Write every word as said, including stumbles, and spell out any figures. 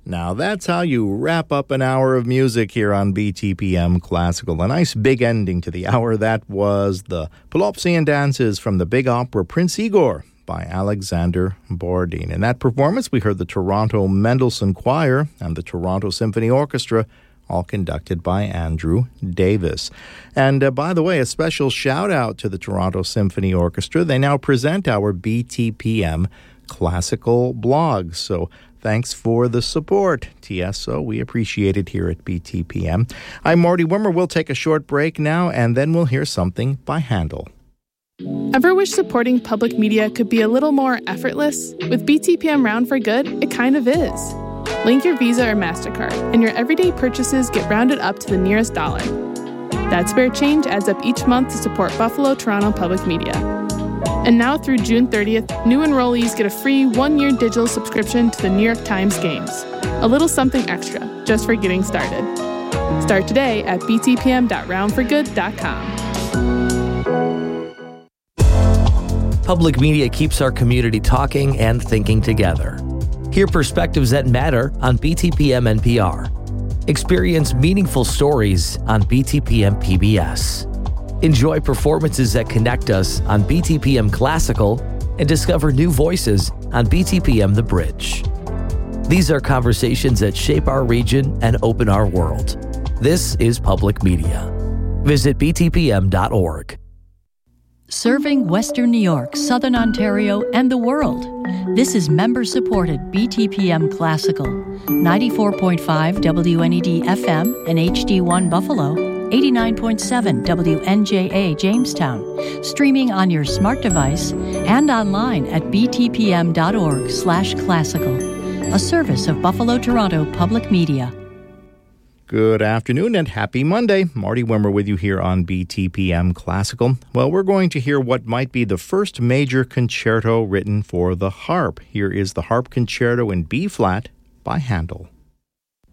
Now that's how you wrap up an hour of music here on B T P M Classical. A nice big ending to the hour. That was the Polopsian Dances from the big opera Prince Igor by Alexander Borodin. In that performance, we heard the Toronto Mendelssohn Choir and the Toronto Symphony Orchestra, all conducted by Andrew Davis. And uh, by the way, a special shout out to the Toronto Symphony Orchestra. They now present our B T P M Classical blog. So thanks for the support, T S O. We appreciate it here at B T P M. I'm Marty Wimmer. We'll take a short break now, and then we'll hear something by Handel. Ever wish supporting public media could be a little more effortless? With B T P M Round for Good, it kind of is. Link your Visa or MasterCard, and your everyday purchases get rounded up to the nearest dollar. That spare change adds up each month to support Buffalo Toronto Public Media. And now through June thirtieth, new enrollees get a free one-year digital subscription to the New York Times Games. A little something extra, just for getting started. Start today at b t p m dot round for good dot com. Public media keeps our community talking and thinking together. Hear perspectives that matter on B T P M N P R. Experience meaningful stories on B T P M P B S. Enjoy performances that connect us on B T P M Classical and discover new voices on B T P M The Bridge. These are conversations that shape our region and open our world. This is public media. Visit b t p m dot org. Serving Western New York, Southern Ontario, and the world. This is member-supported B T P M Classical, ninety-four point five W N E D F M and H D one Buffalo, eighty-nine point seven W N J A Jamestown, streaming on your smart device and online at b t p m dot org slash classical, a service of Buffalo Toronto Public Media. Good afternoon and happy Monday. Marty Wimmer with you here on B T P M Classical. Well, we're going to hear what might be the first major concerto written for the harp. Here is the Harp Concerto in B-flat by Handel.